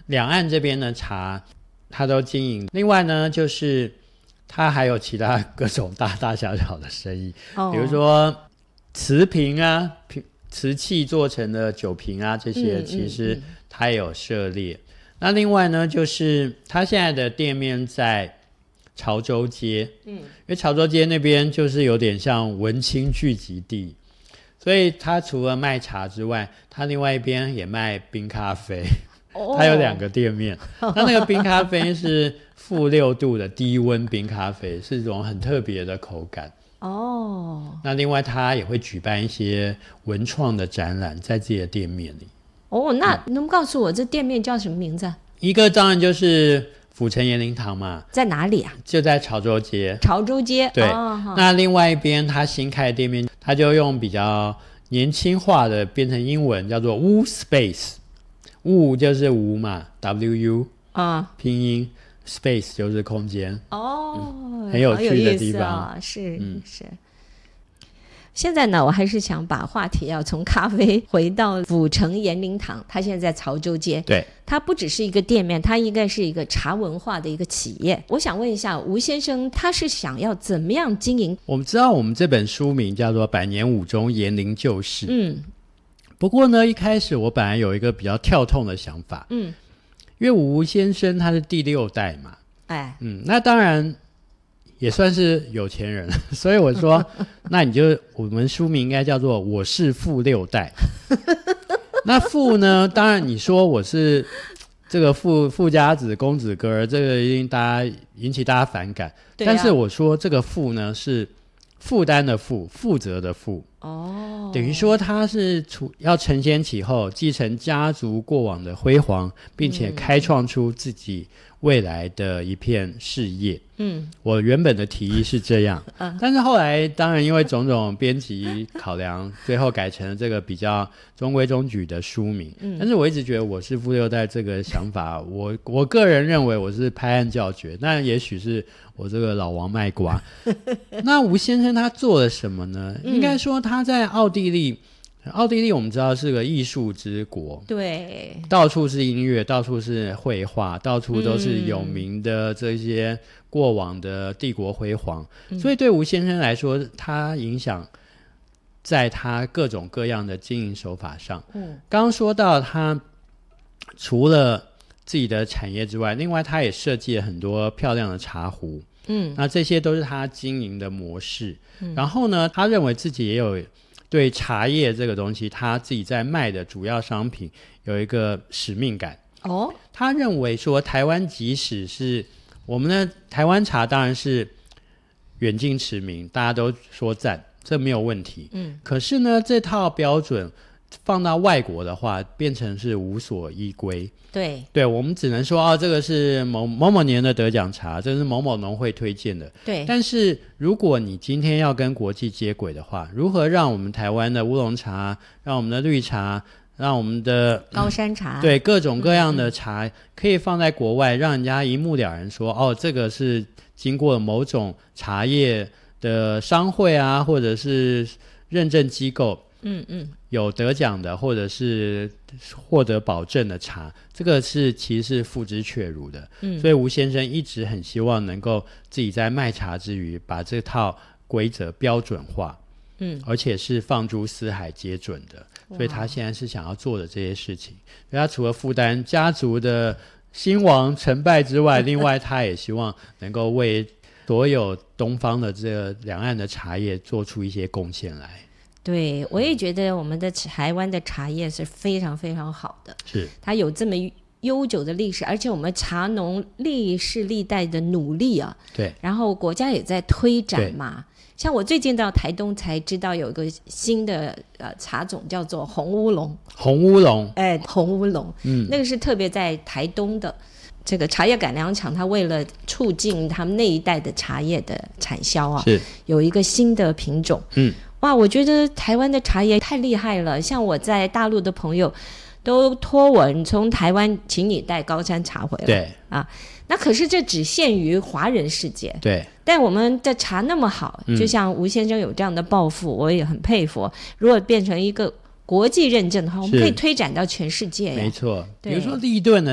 两岸这边的茶他都经营，另外呢就是他还有其他各种大大小小的生意，比如说瓷瓶啊，瓷器做成的酒瓶啊，这些其实他也有涉猎。那另外呢就是他现在的店面在潮州街，因为潮州街那边就是有点像文青聚集地，所以他除了卖茶之外，他另外一边也卖冰咖啡，他有2个店面。那个冰咖啡是-6度的低温冰咖啡，是一种很特别的口感。那另外他也会举办一些文创的展览在自己的店面里。 那能不能告诉我这店面叫什么名字？ 一个当然就是府城延龄堂嘛。 在哪里啊？ 就在潮州街。潮州街， 对。那另外一边他新开的店面，他就用比较年轻化的变成英文，叫做 Wu Space。 Wu 就是无嘛， WU 拼音， Space 就是空间。很有趣的地方。 是。现在呢，我还是想把话题从咖啡回到府城延龄堂，它现在在潮州街。 对， 它不只是一个店面，它应该是一个茶文化的一个企业。我想问一下吴先生，他是想要怎么样经营？ 我们知道我们这本书名叫做《百年五中延龄旧事》。不过呢，一开始我本来有一个比较跳痛的想法。因为吴先生他是第6代嘛。那当然也算是有钱人，所以我说那我们书名应该叫做我是富6代。那富呢，当然你说我是这个富家子公子哥儿，这个一定引起大家反感。但是我说这个富呢是负担的负，负责的负。等于说他是要承先启后，继承家族过往的辉煌，并且开创出自己未来的一片事业。我原本的提议是这样。但是后来当然因为种种编辑考量，最后改成了这个比较中规中矩的书名。但是我一直觉得我是富6代这个想法，我个人认为我是拍案叫绝，那也许是我这个老王卖瓜。那吴先生他做了什么呢？应该说他在奥地利我们知道是个艺术之国。 对， 到处是音乐，到处是绘画，到处都是有名的这些过往的帝国辉煌。所以对吴先生来说，他影响在他各种各样的经营手法上。刚刚说到他除了自己的产业之外，另外他也设计了很多漂亮的茶壶。那这些都是他经营的模式。然后呢，他认为自己也有对茶叶这个东西，他自己在卖的主要商品有一个使命感。他认为说台湾即使是我们的台湾茶当然是远近驰名，大家都说赞，这没有问题。可是呢，这套标准放到外国的话，变成是无所依归。对，我们只能说这个是某某年的得奖茶，这是某某农会推荐的。 对， 但是如果你今天要跟国际接轨的话，如何让我们台湾的乌龙茶，让我们的绿茶，让我们的高山茶， 对，各种各样的茶可以放在国外，让人家一目了然说这个是经过某种茶叶的商会啊，或者是认证机构有得奖的，或者是获得保证的茶，这个其实是付之阙如的。所以吴先生一直很希望能够自己在卖茶之余把这套规则标准化，而且是放诸四海皆准的。所以他现在是想要做的这些事情，所以他除了负担家族的兴亡成败之外，另外他也希望能够为所有东方的这个两岸的茶叶做出一些贡献来。 对，我也觉得我们的台湾的茶叶是非常非常好的， 是它有这么悠久的历史，而且我们茶农历世历代的努力对， 然后国家也在推展嘛。像我最近到台东才知道有一个新的茶种叫做红乌龙。红乌龙，那个是特别在台东的这个茶叶改良厂，它为了促进他们那一代的茶叶的产销是有一个新的品种。哇，我觉得台湾的茶叶太厉害了，像我在大陆的朋友都托我从台湾请你带高山茶回来。 对那可是这只限于华人世界。 对， 但我们的茶那么好，就像吴先生有这样的抱负，我也很佩服。如果变成一个国际认证的话，我们可以推展到全世界。 没错，比如说立顿呢